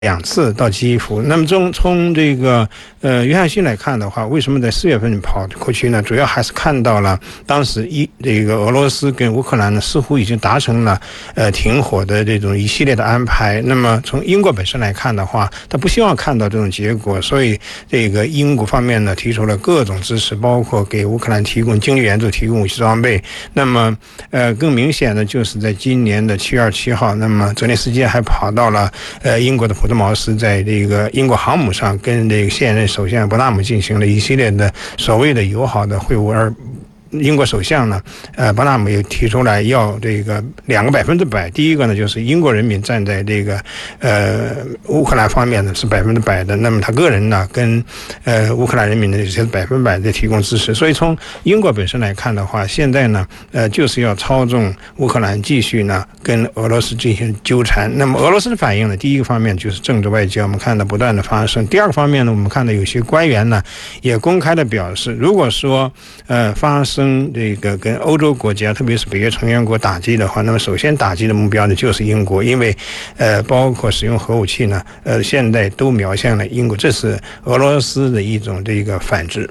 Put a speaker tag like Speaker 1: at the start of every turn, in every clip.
Speaker 1: 2次到基辅。那么从这个约翰逊来看的话，为什么在4月份跑过去呢？主要还是看到了当时这个俄罗斯跟乌克兰呢似乎已经达成了停火的这种一系列的安排。那么从英国本身来看的话，他不希望看到这种结果，所以这个英国方面呢提出了各种支持，包括给乌克兰提供经济援助、提供武器装备。那么更明显的就是在今年的7月27号，那么泽连斯基还跑到了英国的普特茅斯，在这个英国航母上跟这个现任首相伯纳姆进行了一系列的所谓的友好的会晤，而英国首相呢，伯纳姆也提出来要这个2个100%。第一个呢，就是英国人民站在这个乌克兰方面呢是100%的，那么他个人呢跟乌克兰人民呢也是100%的提供支持。所以从英国本身来看的话，现在呢就是要操纵乌克兰继续呢跟俄罗斯进行纠缠。那么俄罗斯的反应呢，第一个方面就是政治外交，我们看到不断的发生；第二个方面呢，我们看到有些官员呢也公开的表示，如果说发生这个跟欧洲国家，特别是北约成员国打击的话，那么首先打击的目标呢就是英国，因为包括使用核武器呢，现在都瞄向了英国，这是俄罗斯的一种这个反制。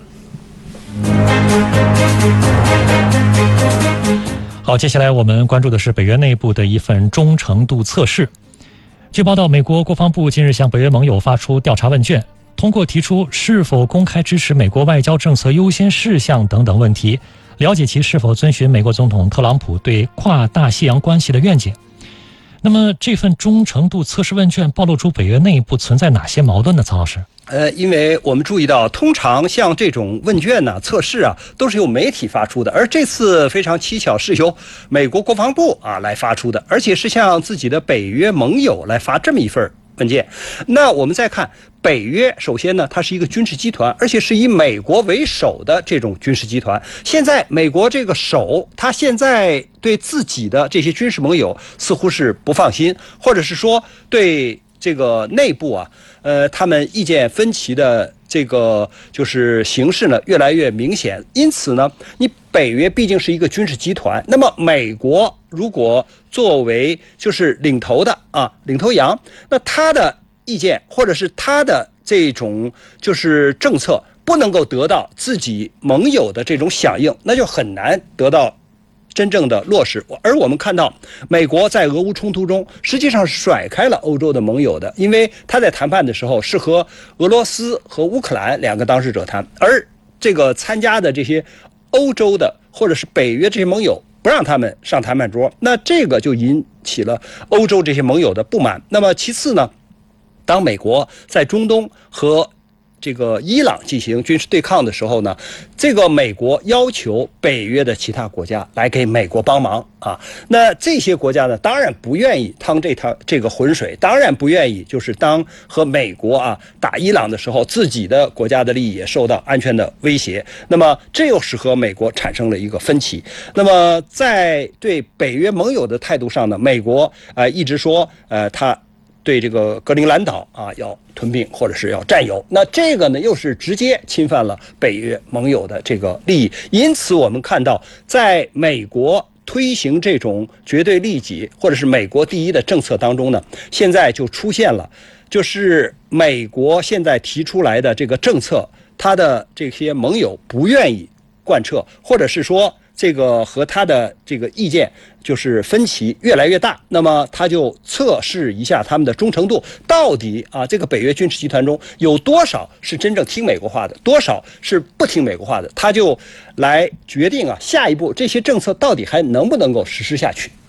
Speaker 2: 好，接下来我们关注的是北约内部的一份忠诚度测试。据报道，美国国防部近日向北约盟友发出调查问卷，通过提出是否公开支持美国外交政策优先事项等等问题，了解其是否遵循美国总统特朗普对跨大西洋关系的愿景。那么这份忠诚度测试问卷暴露出北约内部存在哪些矛盾呢？曹老师？
Speaker 3: 因为我们注意到，通常像这种问卷呢、测试啊，都是由媒体发出的，而这次非常蹊跷，是由美国国防部来发出的，而且是向自己的北约盟友来发这么一份文件。那我们再看北约，首先呢，它是一个军事集团，而且是以美国为首的这种军事集团。现在美国这个首，他现在对自己的这些军事盟友似乎是不放心，或者是说对这个内部他们意见分歧的这个就是形势呢越来越明显。因此呢，你北约毕竟是一个军事集团，那么美国如果作为就是领头的领头羊，那他的意见或者是他的这种就是政策不能够得到自己盟友的这种响应，那就很难得到真正的落实。而我们看到美国在俄乌冲突中实际上是甩开了欧洲的盟友的，因为他在谈判的时候是和俄罗斯和乌克兰2个当事者谈，而这个参加的这些欧洲的或者是北约这些盟友不让他们上谈判桌，那这个就引起了欧洲这些盟友的不满。那么其次呢，当美国在中东和这个伊朗进行军事对抗的时候呢，这个美国要求北约的其他国家来给美国帮忙那这些国家呢，当然不愿意趟这个浑水，当然不愿意就是当和美国打伊朗的时候，自己的国家的利益也受到安全的威胁。那么这又是和美国产生了一个分歧。那么在对北约盟友的态度上呢，美国一直说他对这个格陵兰岛要吞并或者是要占有，那这个呢又是直接侵犯了北约盟友的这个利益。因此我们看到，在美国推行这种绝对利己或者是美国第一的政策当中呢，现在就出现了，就是美国现在提出来的这个政策，他的这些盟友不愿意贯彻，或者是说这个和他的这个意见就是分歧越来越大，那么他就测试一下他们的忠诚度，到底这个北约军事集团中有多少是真正听美国话的，多少是不听美国话的，他就来决定下一步这些政策到底还能不能够实施下去。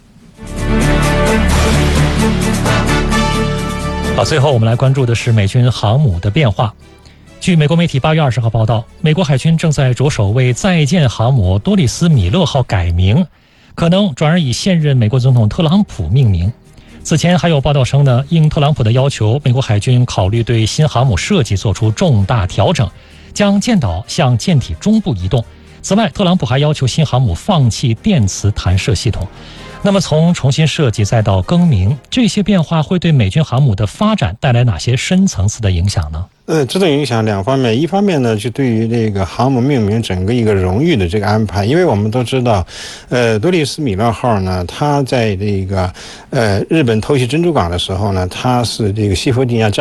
Speaker 2: 好，最后我们来关注的是美军航母的变化。据美国媒体8月20号报道，美国海军正在着手为在建航母多里斯·米勒号改名，可能转而以现任美国总统特朗普命名。此前还有报道称呢，应特朗普的要求，美国海军考虑对新航母设计做出重大调整，将舰岛向舰体中部移动。此外，特朗普还要求新航母放弃电磁弹射系统。那么从重新设计再到更名，这些变化会对美军航母的发展带来哪些深层次的影响呢？
Speaker 1: 这种影响两方面，一方面呢，就对于这个航母命名整个一个荣誉的这个安排，因为我们都知道，多利斯米勒号呢，它在这个日本偷袭珍珠港的时候呢，它是这个西弗吉尼亚